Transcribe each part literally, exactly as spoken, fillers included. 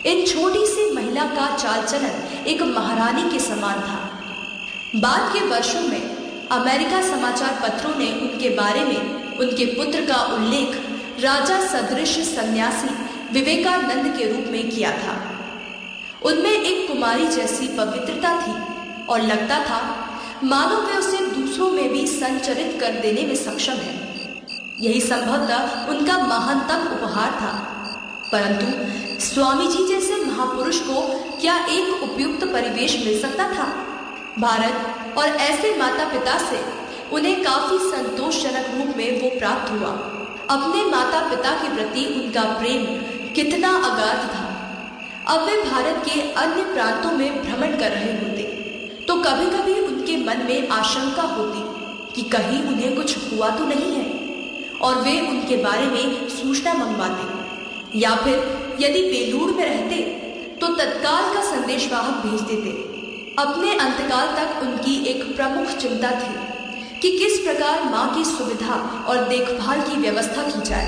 इन छोटी सी महिला का चाल चलन एक महारानी के समान था। बाद के वर्षों में अमेरिका समाचार पत्रों ने उनके बारे में उनके पुत्र का उल्लेख राजा सदृश सन्यासी विवेकानंद के रूप में किया था। उनमें एक कुमारी जैसी पवित्रता थी और लगता था मानो वे उसे दूसरों में भी संचरित कर देने में सक्षम है। यही संभवतः उनका महानतम उपहार था। परंतु स्वामी जी जैसे महापुरुष को क्या एक उपयुक्त परिवेश मिल सकता था? भारत और ऐसे माता पिता से उन्हें काफी संतोषजनक रूप में वो प्राप्त हुआ। अपने माता पिता के प्रति उनका प्रेम कितना अगाध था। अब वे भारत के अन्य प्रांतों में भ्रमण कर रहे होते तो कभी कभी उनके मन में आशंका होती कि कहीं उन्हें कुछ हुआ तो नहीं है, और वे उनके बारे में सूचना मंगवाते, या फिर यदि बेलूर में रहते तो तत्काल का संदेशवाहक भेज देते। अपने अंतकाल तक उनकी एक प्रमुख चिंता थी कि किस प्रकार मां की सुविधा और देखभाल की व्यवस्था की जाए।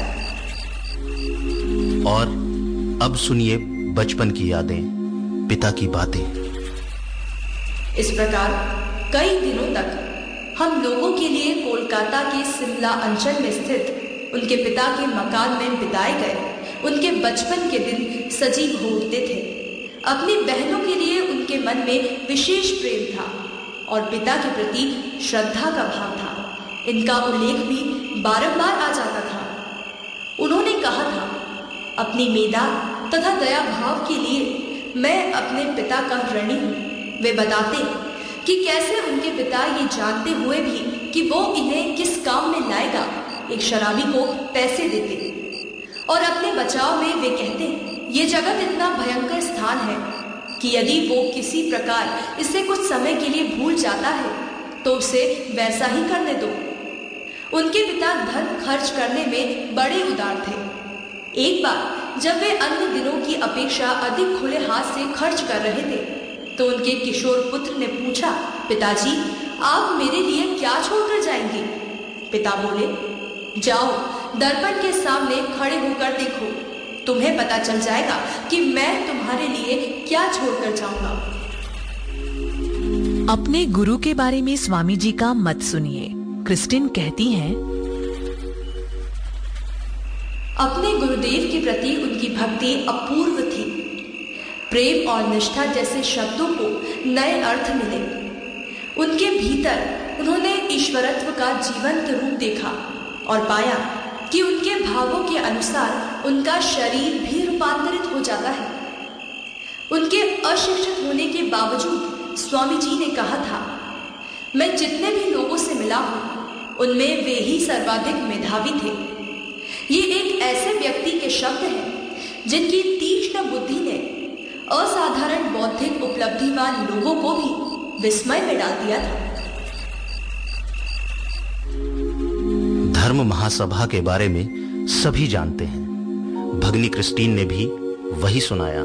और अब सुनिए बचपन की यादें, पिता की बातें। इस प्रकार कई दिनों तक हम लोगों के लिए कोलकाता के सिमला अंचल में स्थित उनके पिता के मकान में बिताए गए उनके बचपन के दिन सजीव हो उठते थे। अपनी बहनों के लिए उनके मन में विशेष प्रेम था और पिता के प्रति श्रद्धा का भाव था। इनका उल्लेख भी बारंबार आ जाता था। उन्होंने कहा था, अपनी मेधा तथा दया भाव के लिए मैं अपने पिता का ऋणी हूँ। वे बताते कि कैसे उनके पिता ये जानते हुए भी कि वो इन्हें किस काम में लाएगा, एक शराबी को पैसे देते, और अपने बचाव में वे कहते, ये जगत इतना भयंकर स्थान है कि यदि वो किसी प्रकार इसे कुछ समय के लिए भूल जाता है तो उसे वैसा ही करने दो। उनके पिता धन खर्च करने में बड़े उदार थे। एक बार जब वे अन्य दिनों की अपेक्षा अधिक खुले हाथ से खर्च कर रहे थे तो उनके किशोर पुत्र ने पूछा, पिताजी आप मेरे लिए क्या छोड़कर जाएंगे? पिता बोले, जाओ दर्पण के सामने खड़े होकर देखो, तुम्हें पता चल जाएगा कि मैं तुम्हारे लिए क्या छोड़कर जाऊंगा। अपने गुरु के बारे में स्वामी जी का मत सुनिए। क्रिस्टिन कहती हैं, अपने गुरुदेव के प्रति उनकी भक्ति अपूर्व थी। प्रेम और निष्ठा जैसे शब्दों को नए अर्थ मिले। उनके भीतर उन्होंने ईश्वरत्व का जीवंत रूप देखा और पाया कि उनके भावों के अनुसार उनका शरीर भी रूपांतरित हो जाता है। उनके अशिक्षित होने के बावजूद स्वामी जी ने कहा था, मैं जितने भी लोगों से मिला हूं उनमें वे ही सर्वाधिक मेधावी थे। ये एक ऐसे व्यक्ति के शब्द हैं जिनकी तीक्ष्ण बुद्धि ने असाधारण बौद्धिक उपलब्धिवान लोगों को भी विस्मय में डाल दिया था। धर्म महासभा के बारे में सभी जानते हैं। भगनी क्रिस्टीन ने भी वही सुनाया।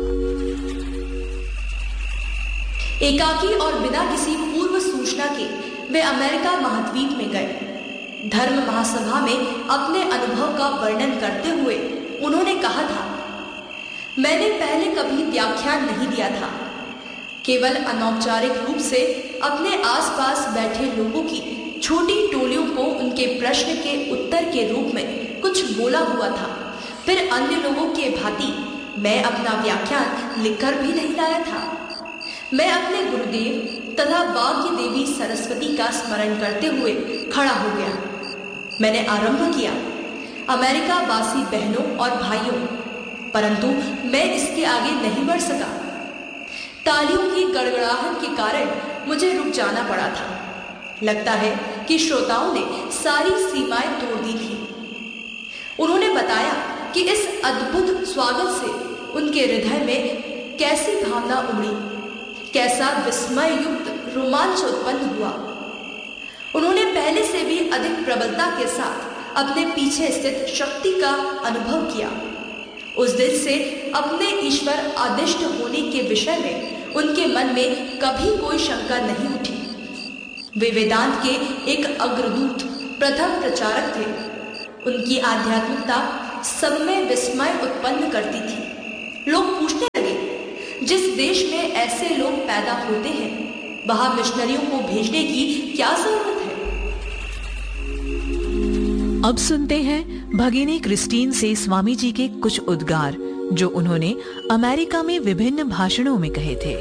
एकाकी और बिना किसी पूर्व सूचना के वे अमेरिका महाद्वीप में गए। धर्म महासभा में अपने अनुभव का वर्णन करते हुए उन्होंने कहा था, मैंने पहले कभी व्याख्यान नहीं दिया था। केवल अनौपचारिक रूप से अपने आसपास बैठे लोगों की छोटी टोलियों को उनके प्रश्न के उत्तर के रूप में कुछ बोला हुआ था। फिर अन्य लोगों के भांति मैं अपना व्याख्यान लिखकर भी नहीं लाया था। मैं अपने गुरुदेव तथा वाग्य देवी सरस्वती का स्मरण करते हुए खड़ा हो गया। मैंने आरंभ किया, अमेरिका वासी बहनों और भाइयों, परंतु मैं इसके आगे नहीं बढ़ सका। तालियों की गड़गड़ाहट के कारण मुझे रुक जाना पड़ा था। लगता है कि श्रोताओं ने सारी सीमाएं तोड़ दी थी। उन्होंने बताया कि इस अद्भुत स्वागत से उनके हृदय में कैसी भावना उमड़ी, कैसा विस्मय युक्त रोमांच उत्पन्न हुआ। उन्होंने पहले से भी अधिक प्रबलता के साथ अपने पीछे स्थित शक्ति का अनुभव किया। उस दिन से अपने ईश्वर आदिष्ट होने के विषय में उनके मन में कभी कोई शंका नहीं उठी। वे वेदांत के एक अग्रदूत, प्रथम प्रचारक थे। उनकी आध्यात्मिकता सब में विस्मय उत्पन्न करती थी। लोग पूछने लगे जिस देश में ऐसे लोग पैदा होते हैं वहां मिशनरियों को भेजने की क्या जरूरत है? अब सुनते हैं भगिनी क्रिस्टीन से स्वामी जी के कुछ उद्गार जो उन्होंने अमेरिका में विभिन्न भाषणों में कहे थे।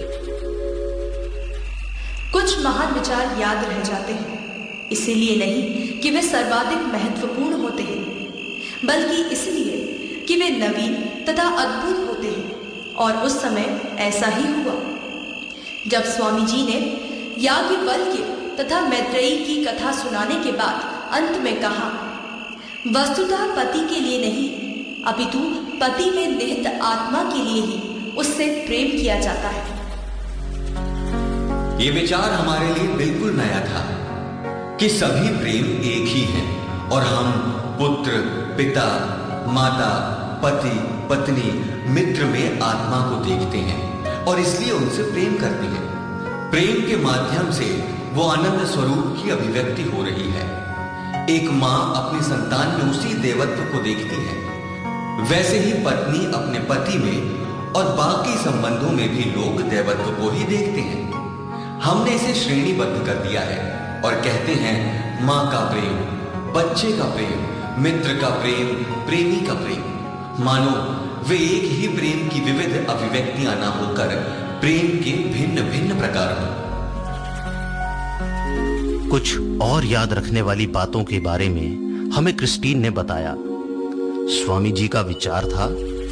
कुछ महान विचार याद रह जाते हैं, इसीलिए नहीं कि वे सर्वाधिक महत्वपूर्ण होते हैं, बल्कि इसलिए कि वे नवीन तथा अद्भुत होते हैं। और उस समय ऐसा ही हुआ जब स्वामी जी ने याज्ञवल्क्य तथा मैत्रेयी की कथा सुनाने के बाद अंत में कहा, वस्तुतः पति के लिए नहीं अपितु पति में निहित आत्मा के लिए ही उससे प्रेम किया जाता है। ये विचार हमारे लिए बिल्कुल नया था कि सभी प्रेम एक ही है और हम पुत्र, पिता, माता, पति, पत्नी, मित्र में आत्मा को देखते हैं और इसलिए उनसे प्रेम करते हैं। प्रेम के माध्यम से वो आनंद स्वरूप की अभिव्यक्ति हो रही है। एक मां अपनी संतान में उसी देवत्व को देखती है, वैसे ही पत्नी अपने पति में और बाकी संबंधों में भी लोग देवत्व को ही देखते हैं। हमने इसे श्रेणीबद्ध कर दिया है और कहते हैं मां का प्रेम, बच्चे का प्रेम, मित्र का प्रेम, प्रेमी का प्रेम, मानो वे एक ही प्रेम की विविध अभिव्यक्तियां न होकर प्रेम के भिन्न भिन्न प्रकार हों। कुछ और याद रखने वाली बातों के बारे में हमें क्रिस्टीन ने बताया। स्वामी जी का विचार था,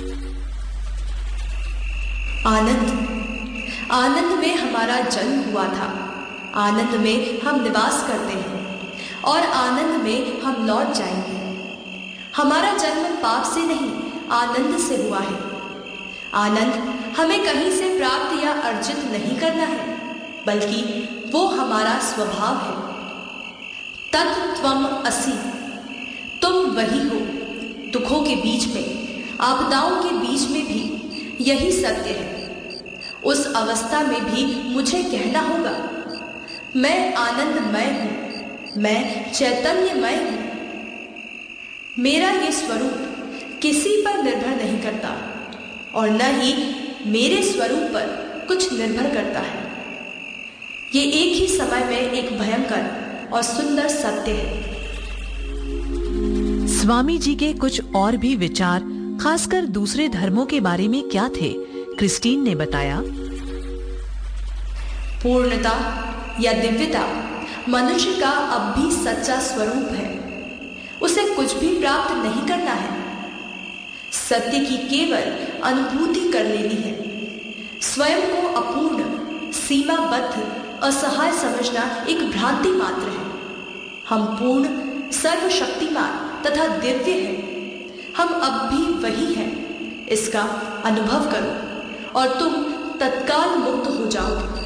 आनंद आनंद में हमारा जन्म हुआ था, आनंद में हम निवास करते हैं और आनंद में हम लौट जाएंगे। हमारा जन्म पाप से नहीं आनंद से हुआ है। आनंद हमें कहीं से प्राप्त या अर्जित नहीं करना है, बल्कि वो हमारा स्वभाव है। तत्त्वम असि, तुम वही हो। दुखों के बीच में, आपदाओं के बीच में भी यही सत्य है। उस अवस्था में भी मुझे कहना होगा, मैं आनंदमय हूं, मैं चैतन्यमय हूं। मेरा ये स्वरूप किसी पर निर्भर नहीं करता और न ही मेरे स्वरूप पर कुछ निर्भर करता है। ये एक ही समय में एक भयंकर और सुंदर सत्य है। स्वामी जी के कुछ और भी विचार खासकर दूसरे धर्मों के बारे में क्या थे, क्रिस्टीन ने बताया। पूर्णता या दिव्यता मनुष्य का अब भी सच्चा स्वरूप है। उसे कुछ भी प्राप्त नहीं करना है, सत्य की केवल अनुभूति कर लेनी है। स्वयं को अपूर्ण, सीमाबद्ध, असहाय समझना एक भ्रांति मात्र है। हम पूर्ण, सर्वशक्तिमान तथा दिव्य हैं। हम अब भी वही हैं। इसका अनुभव करो और तुम तत्काल मुक्त हो जाओगे।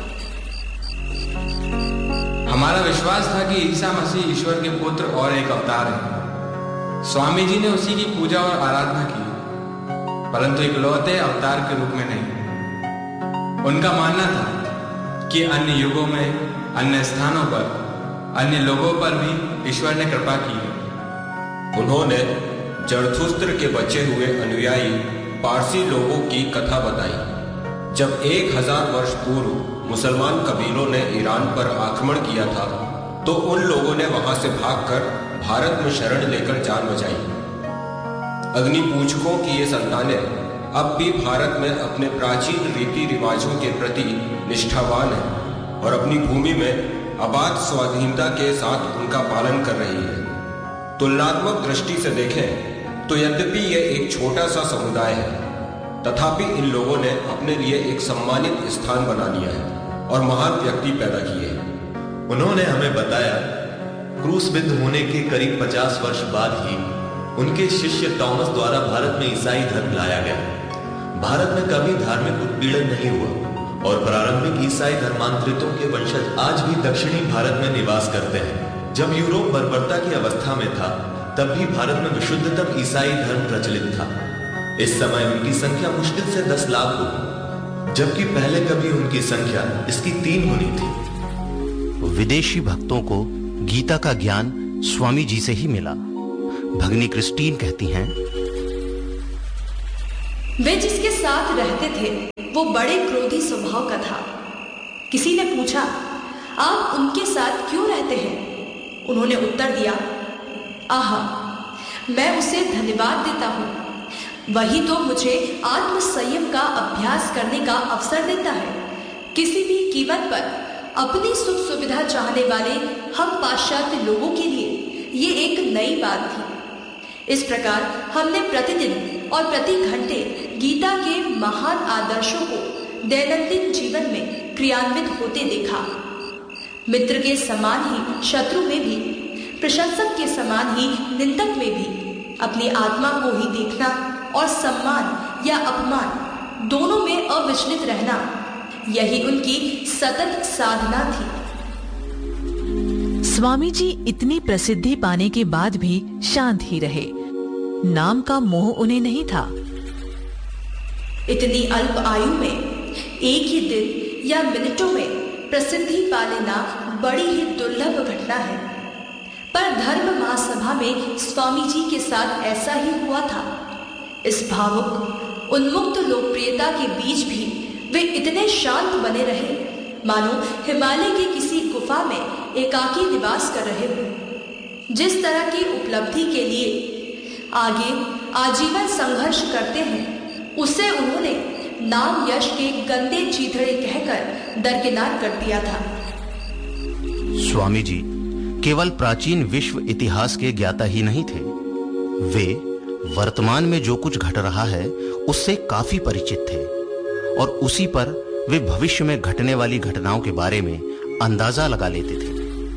हमारा विश्वास था कि ईसा मसीह ईश्वर के पुत्र और एक अवतार है। स्वामी जी ने उसी की पूजा और आराधना की, परंतु इकलौते अवतार के रूप में नहीं। उनका मानना था कि अन्य युगों में, अन्य स्थानों पर, अन्य लोगों पर भी ईश्वर ने कृपा की है। उन्होंने जरथुस्त्र के बचे हुए अनुयायी पारसी लोगों की कथा बताई। जब एक हजार वर्ष पूर्व मुसलमान कबीलों ने ईरान पर आक्रमण किया था, तो उन लोगों ने वहां से भागकर भारत में शरण लेकर जान बचाई। अग्नि पूजकों की ये संतानें अब भी भारत में अपने प्राचीन रीति रिवाजों के प्रति निष्ठावान हैं और अपनी भूमि में अबाध स्वाधीनता के साथ उनका पालन कर रही है। तुलनात्मक दृष्टि से देखें तो यद्यपि ये एक छोटा सा समुदाय है, तथापि इन लोगों ने अपने लिए एक सम्मानित स्थान बना लिया है और महान व्यक्ति पैदा किए हैं। उन्होंने हमें बताया, क्रूसबिद्ध होने के करीब पचास वर्ष बाद ही उनके शिष्य टॉमस द्वारा भारत में ईसाई धर्म लाया गया। भारत में कभी धार्मिक उत्पीड़न नहीं हुआ और प्रारंभिक ईसाई धर्मांतरितों के वंशज आज भी दक्षिणी भारत में निवास करते हैं। जब यूरोप बर्बरता की अवस्था में था, तब भी भारत में विशुद्धतम ईसाई धर्म प्रचलित था। इस समय उनकी संख्या मुश्किल से दस लाख होगी, जबकि पहले कभी उनकी संख्या इसकी तीन गुनी थी। विदेशी भक्तों को गीता का ज्ञान स्वामी जी से ही मिला। भगनी क्रिस्टीन कहती हैं, वे जिसके साथ रहते थे वो बड़े क्रोधी स्वभाव का था। किसी ने पूछा, आप उनके साथ क्यों रहते हैं? उन्होंने उत्तर दिया, आहा, मैं उसे धन्यवाद देता हूँ, वही तो मुझे आत्मसंयम का अभ्यास करने का अवसर देता है। किसी भी कीमत पर अपनी सुख सुविधा चाहने वाले हम पाश्चात्य लोगों के लिए ये एक नई बात थी। इस प्रकार हमने प्रतिदिन और प्रति घंटे गीता के महान आदर्शों को दैनंदिन जीवन में क्रियान्वित होते देखा। मित्र के समान ही शत्रु में भी, प्रशंसक के समान ही निंदक में भी अपनी आत्मा को ही देखना और सम्मान या अपमान दोनों में अविचलित रहना, यही उनकी सतत साधना थी। स्वामी जी इतनी प्रसिद्धि पाने के बाद भी शांत ही रहे। नाम का मोह उन्हें नहीं था। इतनी अल्प आयु में एक ही दिन या मिनटों में प्रसिद्धि पा लेना बड़ी ही दुर्लभ घटना है, पर धर्म महासभा में स्वामी जी के साथ ऐसा ही हुआ था। इस भावुक उन्मुक्त लोकप्रियता के बीच भी वे इतने शांत बने रहे मानो हिमालय की किसी गुफा में एकाकी निवास कर रहे हो। जिस तरह की उपलब्धि के लिए आगे आजीवन संघर्ष करते हैं, उसे उन्होंने नाम यश के गंदे चीथड़े कहकर दरकिनार कर दिया था। स्वामी जी केवल प्राचीन विश्व इतिहास के ज्ञाता ही नहीं थे, वे वर्तमान में जो कुछ घट रहा है उससे काफी परिचित थे और उसी पर वे भविष्य में घटने वाली घटनाओं के बारे में अंदाजा लगा लेते थे।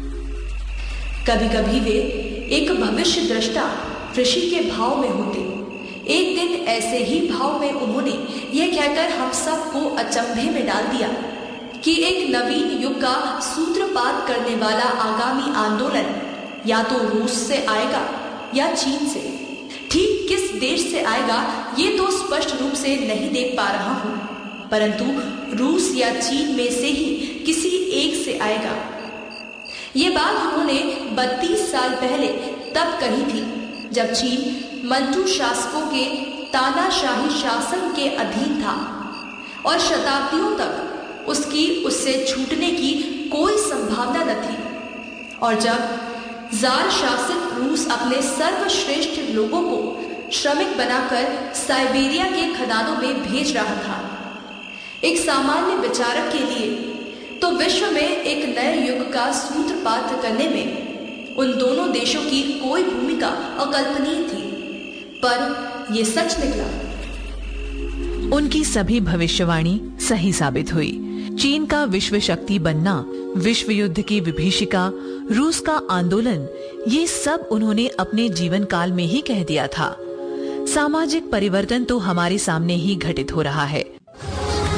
कभी कभी वे एक भविष्य दृष्टा ऋषि के भाव में होते। एक दिन ऐसे ही भाव में उन्होंने यह कहकर हम सबको अचंभे में डाल दिया कि एक नवीन युग का सूत्रपात करने वाला आगामी आंदोलन या तो रूस से आएगा या चीन से। ठीक किस देश से आएगा ये तो स्पष्ट रूप से नहीं देख पा रहा हूँ, परंतु रूस या चीन में से ही किसी एक से आएगा। ये बात उन्होंने बत्तीस साल पहले तब कही थी जब चीन मंचू शासकों के तानाशाही शासन के अधीन था और शताब्दियों तक उसकी उससे छूटने की कोई संभावना न थी, और जब जार शासित रूस अपने सर्वश्रेष्ठ लोगों को श्रमिक बनाकर साइबेरिया के खदानों में भेज रहा था। एक सामान्य विचारक के लिए तो विश्व में एक नए युग का सूत्रपात करने में उन दोनों देशों की कोई भूमिका अकल्पनीय थी, पर यह सच निकला। उनकी सभी भविष्यवाणी सही साबित हुई। चीन का विश्व शक्ति बनना, विश्व युद्ध की विभीषिका, रूस का आंदोलन, ये सब उन्होंने अपने जीवन काल में ही कह दिया था। सामाजिक परिवर्तन तो हमारे सामने ही घटित हो रहा है।